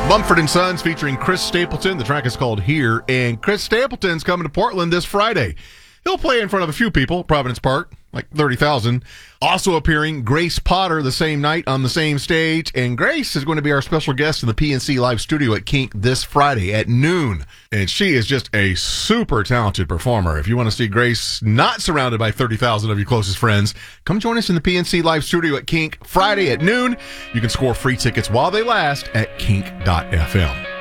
Mumford & Sons featuring Chris Stapleton. The track is called Here, and Chris Stapleton's coming to Portland this Friday. He'll play in front of a few people, Providence Park, like 30,000. Also appearing, Grace Potter the same night on the same stage, and Grace is going to be our special guest in the PNC Live studio at Kink this Friday at noon. And she is just a super talented performer. If you want to see Grace not surrounded by 30,000 of your closest friends, come join us in the PNC Live studio at Kink Friday at noon. You can score free tickets while they last at kink.fm.